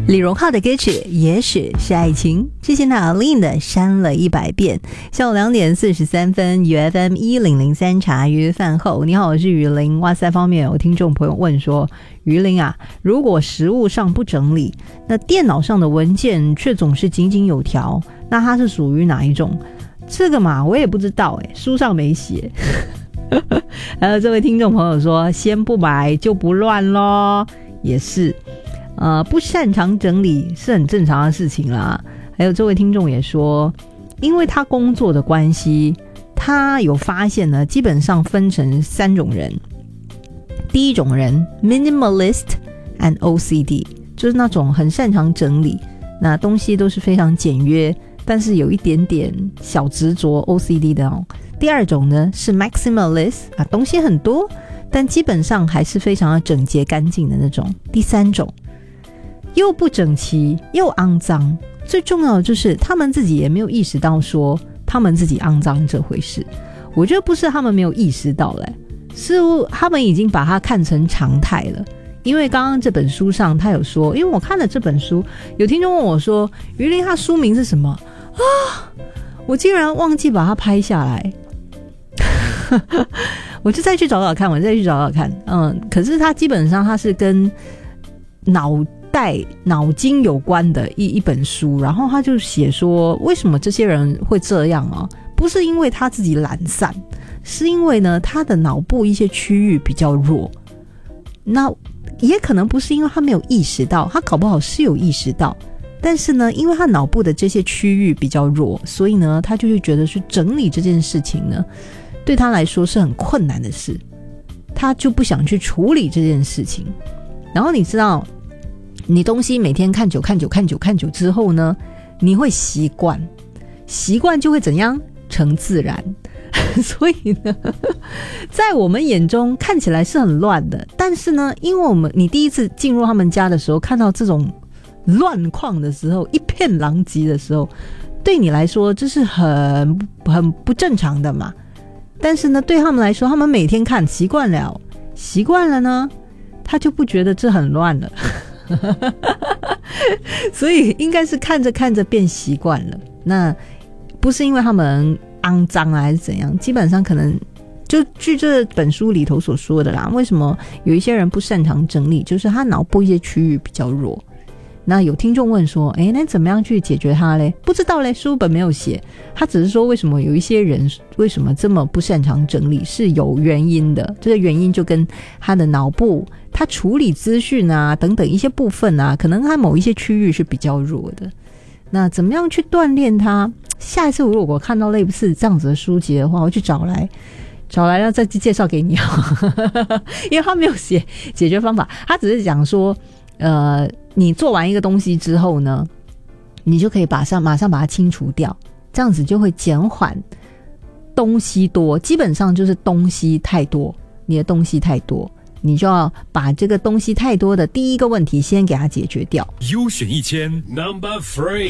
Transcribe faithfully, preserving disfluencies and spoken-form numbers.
李荣浩的歌曲也许是爱情，之前的 Aline 的删了一百遍。下午两点四十三分 U F M 一零零三茶余饭后，你好，我是于林。哇塞，方面有听众朋友问说，于林啊，如果实务上不整理，那电脑上的文件却总是井井有条，那它是属于哪一种？这个嘛我也不知道耶，书上没写。还有这位听众朋友说，先不买就不乱咯，也是呃，不擅长整理是很正常的事情啦。还有这位听众也说，因为他工作的关系，他有发现呢，基本上分成三种人。第一种人 minimalist and O C D， 就是那种很擅长整理，那东西都是非常简约，但是有一点点小执着 O C D 的哦。第二种呢是 maximalist 啊，东西很多，但基本上还是非常的整洁干净的那种。第三种又不整齐又肮脏，最重要的就是他们自己也没有意识到说他们自己肮脏这回事。我觉得不是他们没有意识到嘞，是他们已经把它看成常态了。因为刚刚这本书上他有说，因为我看了这本书，有听众问我说，于林他书名是什么啊？我竟然忘记把它拍下来。我就再去找找看，我再去找找看。嗯，可是它基本上它是跟脑袋、脑筋有关的一一本书，然后他就写说，为什么这些人会这样啊？不是因为他自己懒散，是因为呢他的脑部一些区域比较弱。那也可能不是因为他没有意识到，他搞不好是有意识到，但是呢，因为他脑部的这些区域比较弱，所以呢，他就会觉得去整理这件事情呢，对他来说是很困难的事，他就不想去处理这件事情。然后你知道，你东西每天看久看久看久看久之后呢，你会习惯，习惯就会怎样？成自然。所以呢，在我们眼中看起来是很乱的，但是呢，因为我们你第一次进入他们家的时候，看到这种乱况的时候，一片狼藉的时候，对你来说这是很很不正常的嘛。但是呢，对他们来说，他们每天看习惯了，习惯了呢，他就不觉得这很乱了。所以应该是看着看着变习惯了。那不是因为他们肮脏啊还是怎样，基本上可能就据这本书里头所说的啦，为什么有一些人不擅长整理，就是他脑部一些区域比较弱。那有听众问说，诶，那怎么样去解决它嘞？不知道嘞，书本没有写，他只是说为什么有一些人为什么这么不擅长整理是有原因的，这个原因就跟他的脑部他处理资讯啊等等一些部分啊，可能他某一些区域是比较弱的。那怎么样去锻炼它？下一次如果我看到类似这样子的书籍的话，我去找来找来了再介绍给你。因为他没有写解决方法，他只是讲说呃，你做完一个东西之后呢，你就可以马上马上把它清除掉，这样子就会减缓东西多，基本上就是东西太多，你的东西太多，你就要把这个东西太多的第一个问题先给它解决掉。 优选一千 Number Three。